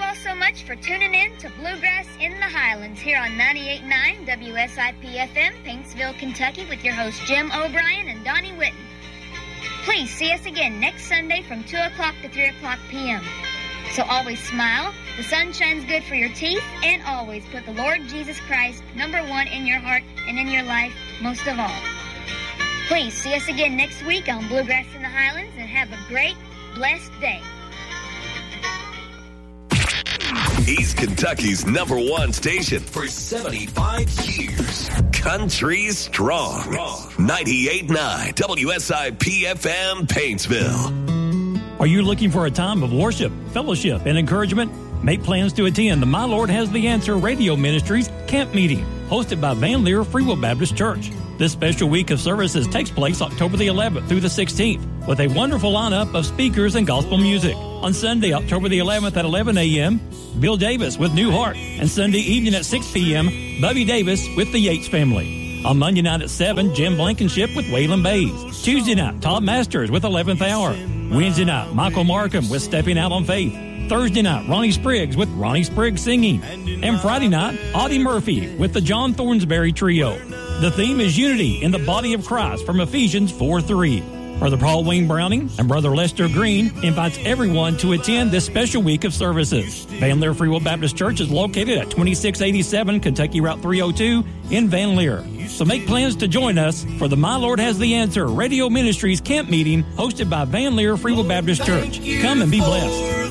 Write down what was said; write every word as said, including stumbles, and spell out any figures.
all so much for tuning in to Bluegrass in the Highlands here on ninety-eight point nine W S I P F M, Paintsville, Kentucky, with your hosts Jim O'Brien and Donnie Whitten. Please see us again next Sunday from two o'clock to three o'clock p.m. So always smile, the sun shines good for your teeth, and always put the Lord Jesus Christ number one in your heart and in your life most of all. Please see us again next week on Bluegrass in the Highlands, and have a great, blessed day. He's Kentucky's number one station for seventy-five years. Country Strong. ninety-eight point nine W S I P F M, Paintsville. Are you looking for a time of worship, fellowship, and encouragement? Make plans to attend the My Lord Has the Answer Radio Ministries Camp Meeting, hosted by Van Leer Free Will Baptist Church. This special week of services takes place October the eleventh through the sixteenth, with a wonderful lineup of speakers and gospel music. On Sunday, October the eleventh at eleven a.m., Bill Davis with New Heart, and Sunday evening at six p.m., Bubby Davis with the Yates family. On Monday night at seven, Jim Blankenship with Waylon Bays. Tuesday night, Todd Masters with eleventh Hour. Wednesday night, Michael Markham with Stepping Out on Faith. Thursday night, Ronnie Spriggs with Ronnie Spriggs Singing. And Friday night, Audie Murphy with the John Thornsberry Trio. The theme is Unity in the Body of Christ from Ephesians four three. Brother Paul Wayne Browning and Brother Lester Green invites everyone to attend this special week of services. Van Leer Free Will Baptist Church is located at twenty-six eighty-seven Kentucky Route three oh two in Van Leer. So make plans to join us for the My Lord Has the Answer Radio Ministries Camp Meeting hosted by Van Leer Free Will Baptist Church. Come and be blessed.